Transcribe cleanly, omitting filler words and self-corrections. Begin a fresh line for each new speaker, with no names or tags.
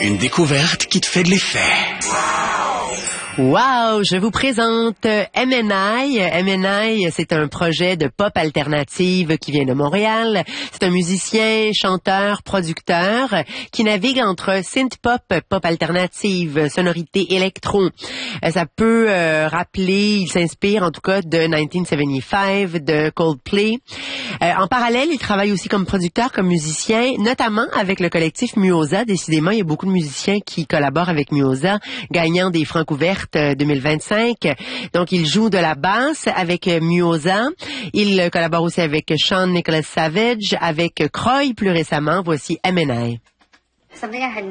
Une découverte qui te fait de l'effet.
Wow! Je vous présente MNI. MNI, c'est un projet de pop alternative qui vient de Montréal. C'est un musicien, chanteur, producteur qui navigue entre synth-pop, pop alternative, sonorité électro. Ça peut rappeler, il s'inspire en tout cas de 1975, de Coldplay. En parallèle, il travaille aussi comme producteur, comme musicien, notamment avec le collectif Muoza. Décidément, il y a beaucoup de musiciens qui collaborent avec Muoza, gagnant des Francs ouvertes 2025. Donc, il joue de la basse avec Muoza. Il collabore aussi avec Sean Nicholas Savage, avec Croy plus récemment. Voici MNI.